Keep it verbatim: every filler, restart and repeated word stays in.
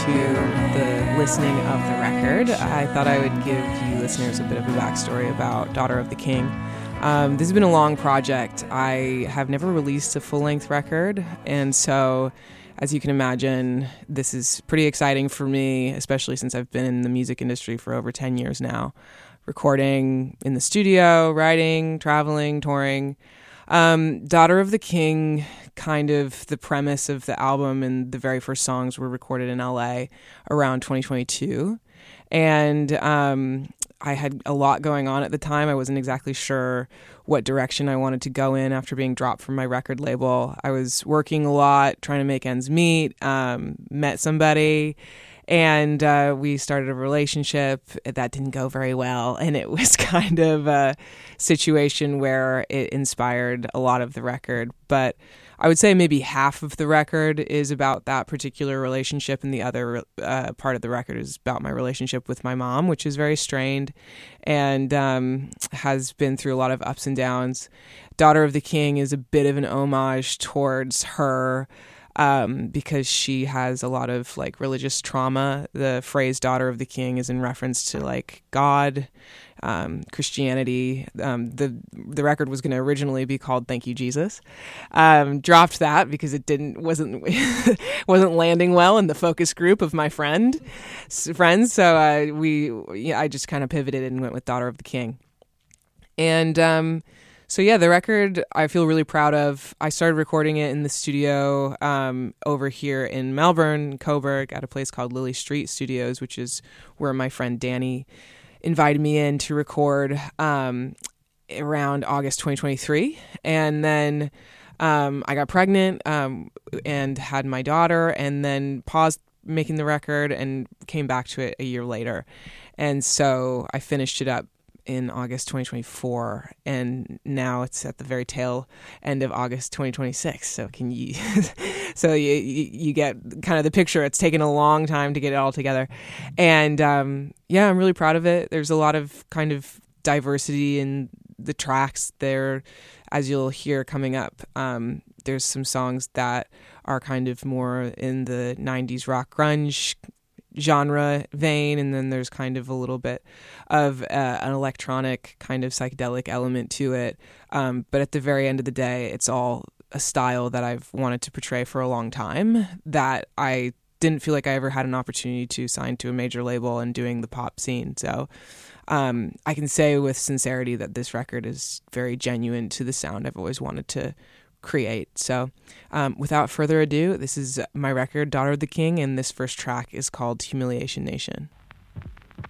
to the listening of the record, I thought I would give you listeners a bit of a backstory about Daughter of the King. Um, this has been a long project. I have never released a full-length record, and so, as you can imagine, this is pretty exciting for me, especially since I've been in the music industry for over ten years now, recording in the studio, writing, traveling, touring. Um, Daughter of the King, kind of the premise of the album and the very first songs were recorded in L A around twenty twenty-two. And um, I had a lot going on at the time. I wasn't exactly sure what direction I wanted to go in after being dropped from my record label. I was working a lot, trying to make ends meet, um, met somebody, and uh, we started a relationship that didn't go very well. And it was kind of a situation where it inspired a lot of the record. But I would say maybe half of the record is about that particular relationship, and the other uh, part of the record is about my relationship with my mom, which is very strained and um, has been through a lot of ups and downs. Daughter of the King is a bit of an homage towards her, um, because she has a lot of like religious trauma. The phrase Daughter of the King is in reference to like God, um, Christianity. Um, the the record was going to originally be called Thank You, Jesus. Um, dropped that because it didn't wasn't wasn't landing well in the focus group of my friend friends. So uh, we yeah, I just kind of pivoted and went with Daughter of the King. And um So yeah, the record I feel really proud of. I started recording it in the studio um, over here in Melbourne, Coburg, at a place called Lily Street Studios, which is where my friend Danny invited me in to record um, around August twenty twenty-three. And then um, I got pregnant um, and had my daughter, and then paused making the record and came back to it a year later. And so I finished it up in August twenty twenty-four, and now it's at the very tail end of August twenty twenty-six. So can you, so you, you get kind of the picture. It's taken a long time to get it all together. And um, yeah, I'm really proud of it. There's a lot of kind of diversity in the tracks there, as you'll hear coming up. Um, there's some songs that are kind of more in the nineties rock grunge genre vein, and then there's kind of a little bit of uh, an electronic kind of psychedelic element to it, um, but at the very end of the day, it's all a style that I've wanted to portray for a long time, that I didn't feel like I ever had an opportunity to sign to a major label and doing the pop scene. So um, I can say with sincerity that this record is very genuine to the sound I've always wanted to create. So um, without further ado, this is my record, Daughter of the King, and this first track is called Humiliation Nation.